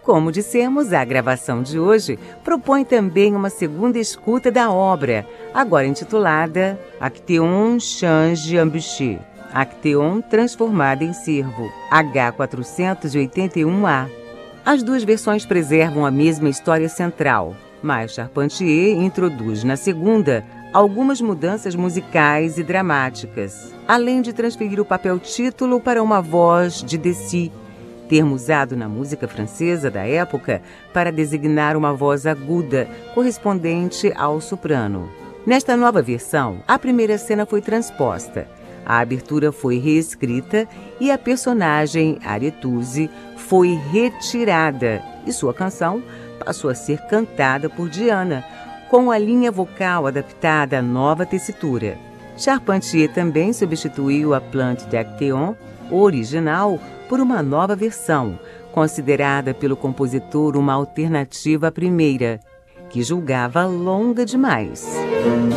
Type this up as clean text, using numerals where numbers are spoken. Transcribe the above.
Como dissemos, a gravação de hoje propõe também uma segunda escuta da obra, agora intitulada Actéon change en bûcher, Actéon transformada em cervo, H481A. As duas versões preservam a mesma história central, mas Charpentier introduz na segunda algumas mudanças musicais e dramáticas, além de transferir o papel título para uma voz de Dessy, termo usado na música francesa da época para designar uma voz aguda, correspondente ao soprano. Nesta nova versão, a primeira cena foi transposta, a abertura foi reescrita e a personagem Arethusa foi retirada e sua canção passou a ser cantada por Diana, com a linha vocal adaptada à nova tessitura. Charpentier também substituiu a Plainte d'Actéon original por uma nova versão, considerada pelo compositor uma alternativa à primeira, que julgava longa demais.